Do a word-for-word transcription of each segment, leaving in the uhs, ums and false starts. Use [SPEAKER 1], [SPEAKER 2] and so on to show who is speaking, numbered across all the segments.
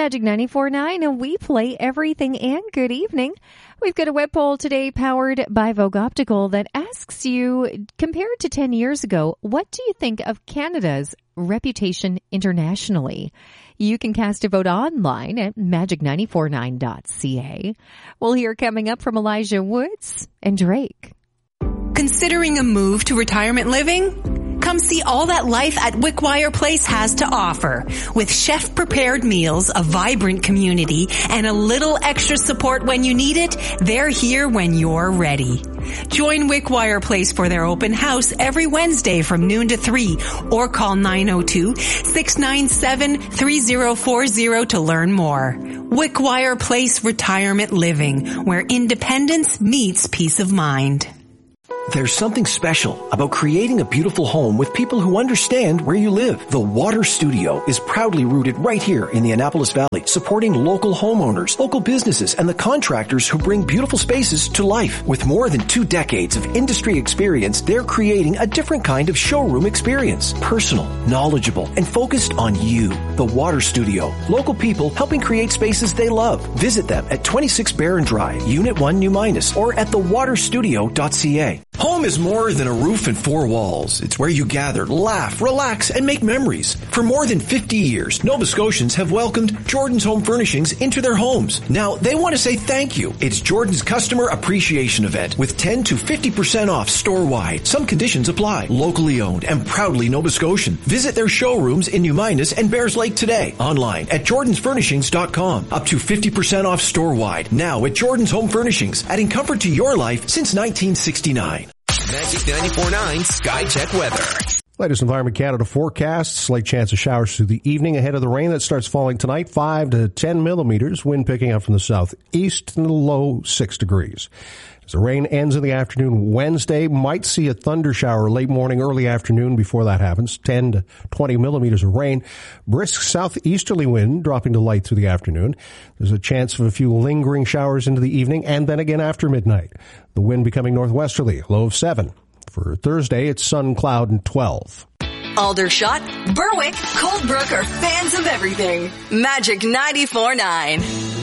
[SPEAKER 1] Magic ninety-four point nine, and we play everything. And good evening. We've got a web poll today powered by Vogue Optical that asks you, compared to ten years ago, what do you think of Canada's reputation internationally? You can cast a vote online at magic nine four nine dot c a. We'll hear coming up from Elijah Woods and Drake.
[SPEAKER 2] Considering a move to retirement living? Come see all that life at Wickwire Place has to offer. With chef-prepared meals, a vibrant community, and a little extra support when you need it, they're here when you're ready. Join Wickwire Place for their open house every Wednesday from noon to three, or call nine oh two, six nine seven, three oh four oh to learn more. Wickwire Place Retirement Living, where independence meets peace of mind.
[SPEAKER 3] There's something special about creating a beautiful home with people who understand where you live. The Water Studio is proudly rooted right here in the Annapolis Valley, supporting local homeowners, local businesses, and the contractors who bring beautiful spaces to life. With more than two decades of industry experience, they're creating a different kind of showroom experience. Personal, knowledgeable, and focused on you. The Water Studio. Local people helping create spaces they love. Visit them at twenty-six Barron Drive, Unit one, New Minas, or at the water studio dot c a. Home is more than a roof and four walls. It's where you gather, laugh, relax, and make memories. For more than fifty years, Nova Scotians have welcomed Jordan's Home Furnishings into their homes. Now, they want to say thank you. It's Jordan's Customer Appreciation Event with ten to fifty percent off store-wide. Some conditions apply. Locally owned and proudly Nova Scotian. Visit their showrooms in New Minas and Bears Lake today. Online at jordans furnishings dot com. Up to fifty percent off store-wide. Now at Jordan's Home Furnishings, adding comfort to your life since nineteen sixty-nine.
[SPEAKER 4] Magic ninety-four point nine SkyCheck weather.
[SPEAKER 5] Latest Environment Canada forecast. Slight chance of showers through the evening ahead of the rain that starts falling tonight. five to ten millimeters. Wind picking up from the southeast in the low six degrees. As the rain ends in the afternoon Wednesday, might see a thunder shower late morning, early afternoon before that happens. ten to twenty millimeters of rain. Brisk southeasterly wind dropping to light through the afternoon. There's a chance of a few lingering showers into the evening and then again after midnight. The wind becoming northwesterly, low of seven. For Thursday, it's sun, cloud, and twelve.
[SPEAKER 6] Aldershot, Berwick, Coldbrook are fans of everything. Magic ninety-four point nine.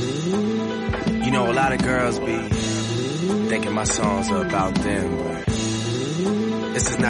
[SPEAKER 7] You know, a lot of girls be thinking my songs are about them, but this is not